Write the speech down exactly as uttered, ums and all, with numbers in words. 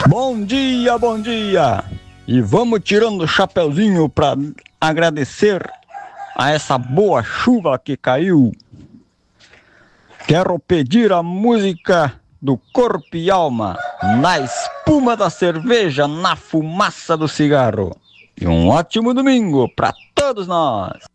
Bom dia, bom dia! E vamos tirando o chapeuzinho para agradecer a essa boa chuva que caiu. Quero pedir a música do Corpo e Alma, na espuma da cerveja, na fumaça do cigarro. E um ótimo domingo para todos nós!